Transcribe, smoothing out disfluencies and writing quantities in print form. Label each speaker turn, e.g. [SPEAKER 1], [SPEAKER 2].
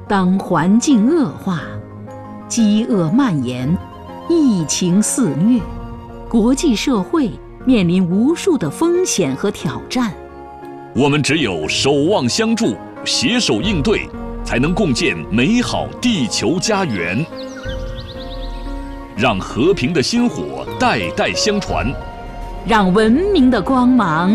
[SPEAKER 1] 当环境恶化，饥饿蔓延，疫情肆虐，国际社会面临无数的风险和挑战。
[SPEAKER 2] 我们只有守望相助，携手应对，才能共建美好地球家园。让和平的薪火代代相传，
[SPEAKER 1] 让文明的光芒